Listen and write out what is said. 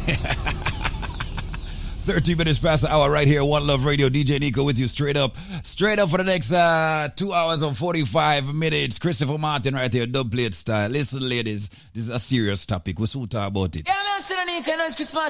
13 minutes past the hour right here. One Love Radio. DJ Nico with you straight up for the next 2 hours and 45 minutes. Christopher Martin right here, dub plate style. Listen, ladies, this is a serious topic. We'll soon talk about it. Yeah, man, Nico, it's Chris Martin.